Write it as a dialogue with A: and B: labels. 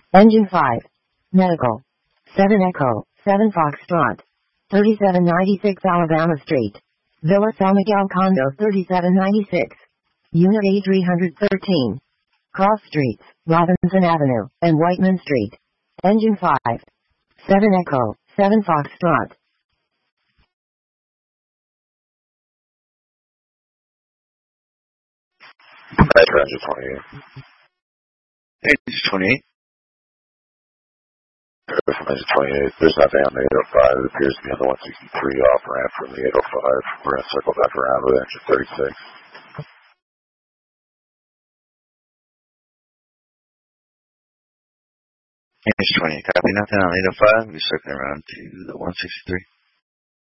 A: Engine 5. Medical. 7 Echo, 7 Foxtrot. 3796 Alabama Street. Villa San Miguel Condo 3796. Unit A313. Cross Streets, Robinson Avenue, and Whiteman Street. Engine 5. 7 Echo, 7 Foxtrot.
B: Engine 28.
C: Engine 28.
B: Engine 28. There's nothing on the 805. It appears to be on the 163 off ramp from the 805. We're going to circle back around with engine 36.
C: Engine 28. Copy. Nothing on 805. We're circling around to the 163.